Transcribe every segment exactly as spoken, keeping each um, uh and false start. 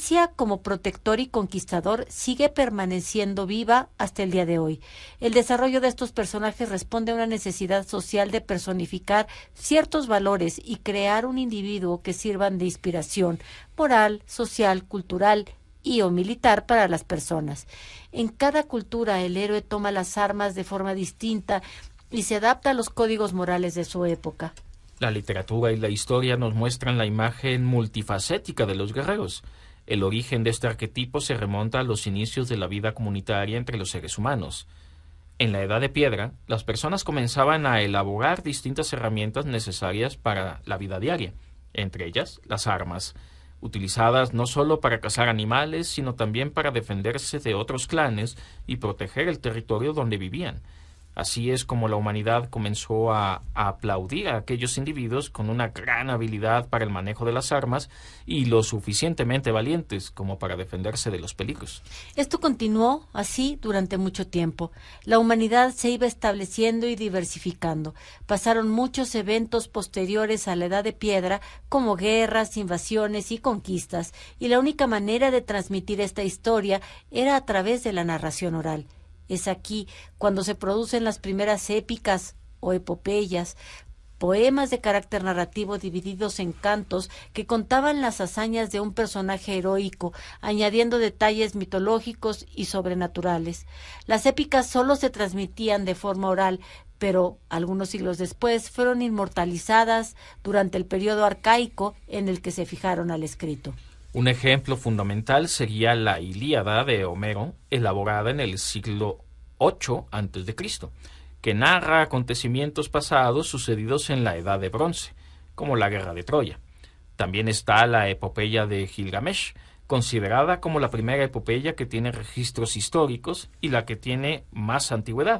creencia como protector y conquistador sigue permaneciendo viva hasta el día de hoy. El desarrollo de estos personajes responde a una necesidad social de personificar ciertos valores y crear un individuo que sirvan de inspiración moral, social, cultural y o militar para las personas. En cada cultura el héroe toma las armas de forma distinta y se adapta a los códigos morales de su época. La literatura y la historia nos muestran la imagen multifacética de los guerreros. El origen de este arquetipo se remonta a los inicios de la vida comunitaria entre los seres humanos. En la Edad de Piedra, las personas comenzaban a elaborar distintas herramientas necesarias para la vida diaria, entre ellas las armas, utilizadas no solo para cazar animales, sino también para defenderse de otros clanes y proteger el territorio donde vivían. Así es como la humanidad comenzó a, a aplaudir a aquellos individuos con una gran habilidad para el manejo de las armas y lo suficientemente valientes como para defenderse de los peligros. Esto continuó así durante mucho tiempo. La humanidad se iba estableciendo y diversificando. Pasaron muchos eventos posteriores a la Edad de Piedra, como guerras, invasiones y conquistas, y la única manera de transmitir esta historia era a través de la narración oral. Es aquí cuando se producen las primeras épicas o epopeyas, poemas de carácter narrativo divididos en cantos que contaban las hazañas de un personaje heroico, añadiendo detalles mitológicos y sobrenaturales. Las épicas solo se transmitían de forma oral, pero algunos siglos después fueron inmortalizadas durante el periodo arcaico en el que se fijaron al escrito. Un ejemplo fundamental sería la Ilíada de Homero, elaborada en el siglo ocho antes de Cristo, que narra acontecimientos pasados sucedidos en la Edad de Bronce, como la Guerra de Troya. También está la epopeya de Gilgamesh, considerada como la primera epopeya que tiene registros históricos y la que tiene más antigüedad,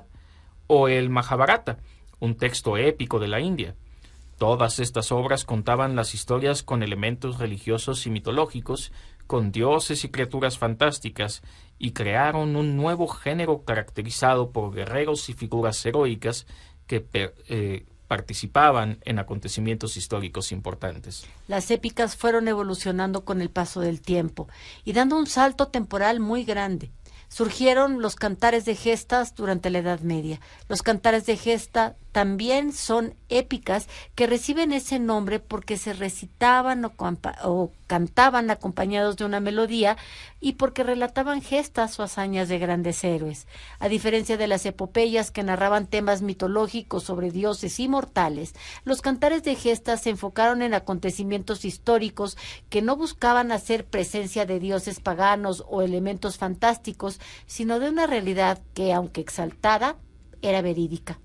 o el Mahabharata, un texto épico de la India. Todas estas obras contaban las historias con elementos religiosos y mitológicos, con dioses y criaturas fantásticas, y crearon un nuevo género caracterizado por guerreros y figuras heroicas que per, eh, participaban en acontecimientos históricos importantes. Las épicas fueron evolucionando con el paso del tiempo y dando un salto temporal muy grande. Surgieron los cantares de gestas durante la Edad Media. Los cantares de gesta también son épicas que reciben ese nombre porque se recitaban o, o cantaban acompañados de una melodía y porque relataban gestas o hazañas de grandes héroes. A diferencia de las epopeyas que narraban temas mitológicos sobre dioses inmortales, los cantares de gestas se enfocaron en acontecimientos históricos que no buscaban hacer presencia de dioses paganos o elementos fantásticos, sino de una realidad que, aunque exaltada, era verídica.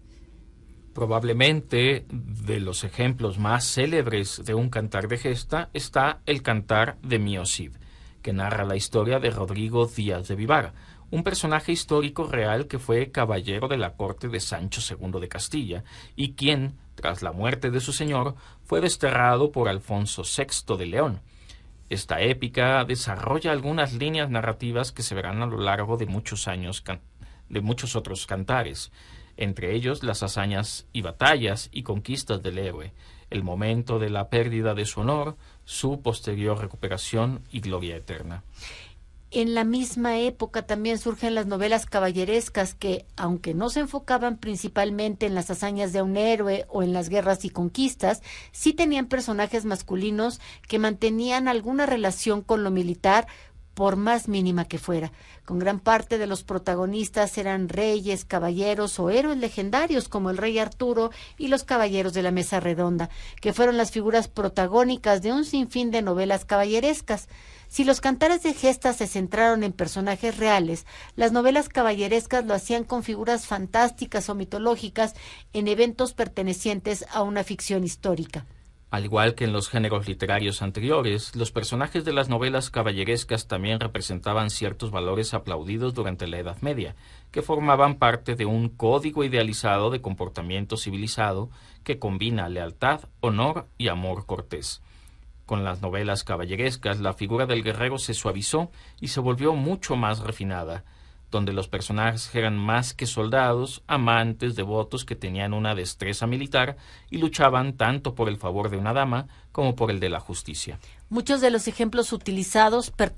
Probablemente de los ejemplos más célebres de un cantar de gesta está el cantar de Mío Cid, que narra la historia de Rodrigo Díaz de Vivar, un personaje histórico real que fue caballero de la corte de Sancho segundo de Castilla y quien, tras la muerte de su señor, fue desterrado por Alfonso sexto de León. Esta épica desarrolla algunas líneas narrativas que se verán a lo largo de muchos años de muchos otros cantares, entre ellos las hazañas y batallas y conquistas del héroe, el momento de la pérdida de su honor, su posterior recuperación y gloria eterna. En la misma época también surgen las novelas caballerescas que, aunque no se enfocaban principalmente en las hazañas de un héroe o en las guerras y conquistas, sí tenían personajes masculinos que mantenían alguna relación con lo militar, por más mínima que fuera. Con gran parte de los protagonistas eran reyes, caballeros o héroes legendarios como el rey Arturo y los caballeros de la Mesa Redonda, que fueron las figuras protagónicas de un sinfín de novelas caballerescas. Si los cantares de gesta se centraron en personajes reales, las novelas caballerescas lo hacían con figuras fantásticas o mitológicas en eventos pertenecientes a una ficción histórica. Al igual que en los géneros literarios anteriores, los personajes de las novelas caballerescas también representaban ciertos valores aplaudidos durante la Edad Media, que formaban parte de un código idealizado de comportamiento civilizado que combina lealtad, honor y amor cortés. Con las novelas caballerescas, la figura del guerrero se suavizó y se volvió mucho más refinada, donde los personajes eran más que soldados, amantes, devotos que tenían una destreza militar y luchaban tanto por el favor de una dama como por el de la justicia. Muchos de los ejemplos utilizados pertenecen